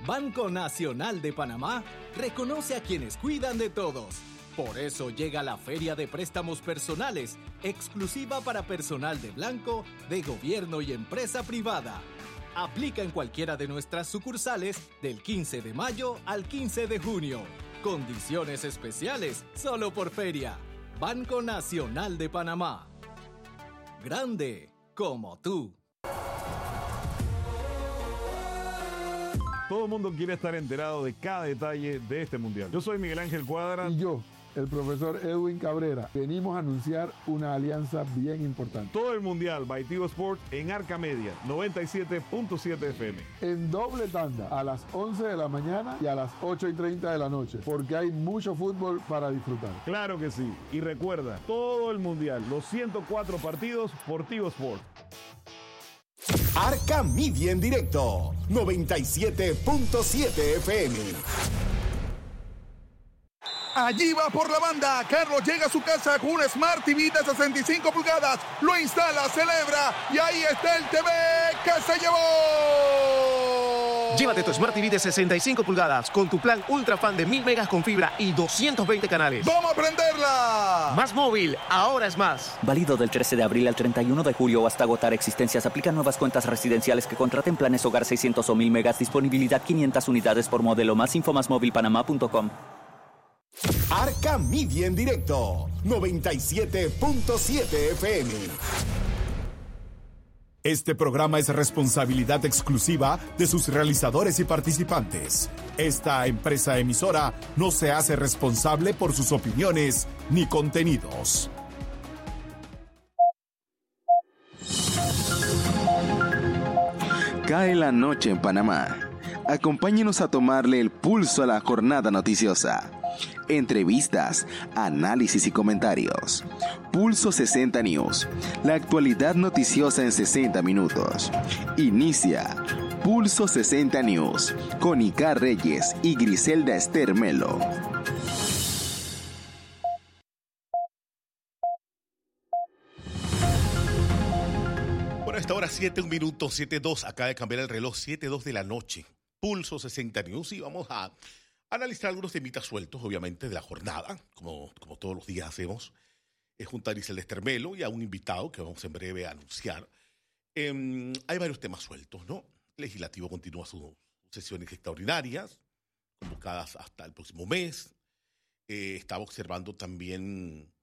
Banco Nacional de Panamá reconoce a quienes cuidan de todos. Por eso llega la Feria de Préstamos Personales, exclusiva para personal de blanco, de gobierno y empresa privada. Aplica en cualquiera de nuestras sucursales del 15 de mayo al 15 de junio. Condiciones especiales solo por feria. Banco Nacional de Panamá. Grande como tú. Todo el mundo quiere estar enterado de cada detalle de este mundial. Yo soy Miguel Ángel Cuadra. Y yo, el profesor Edwin Cabrera. Venimos a anunciar una alianza bien importante. Todo el mundial by Tigo Sports en Arca Media, 97.7 FM. En doble tanda, a las 11 de la mañana y a las 8:30 de la noche, porque hay mucho fútbol para disfrutar. Claro que sí. Y recuerda, todo el mundial, los 104 partidos por Tigo Sports. Arca Media en directo, 97.7 FM. Allí va por la banda. Carlos llega a su casa con un Smart TV de 65 pulgadas. Lo instala, celebra y ahí está el TV que se llevó. Llévate tu Smart TV de 65 pulgadas con tu plan Ultra Fan de 1000 megas con fibra y 220 canales. ¡Vamos a prenderla! Más móvil, ahora es más. Válido del 13 de abril al 31 de julio o hasta agotar existencias. Aplican nuevas cuentas residenciales que contraten planes hogar 600 o 1000 megas. Disponibilidad 500 unidades por modelo. Más info másmovilpanamá.com. Arca Media en directo, 97.7 FM. Este programa es responsabilidad exclusiva de sus realizadores y participantes. Esta empresa emisora no se hace responsable por sus opiniones ni contenidos. Cae la noche en Panamá. Acompáñenos a tomarle el pulso a la jornada noticiosa. Entrevistas, análisis y comentarios. Pulso 60 News. La actualidad noticiosa en 60 minutos. Inicia Pulso 60 News con Icar Reyes y Griselda Esther Melo. Bueno, a esta hora 7:01, 7:02. Acaba de cambiar el reloj, 7:02 de la noche. Pulso 60 News y vamos a analizar algunos temitas sueltos, obviamente, de la jornada, como todos los días hacemos, junto a Griselda Esther Melo y a un invitado que vamos en breve a anunciar. Hay varios temas sueltos, ¿no? El legislativo continúa sus sesiones extraordinarias, convocadas hasta el próximo mes. Estaba observando también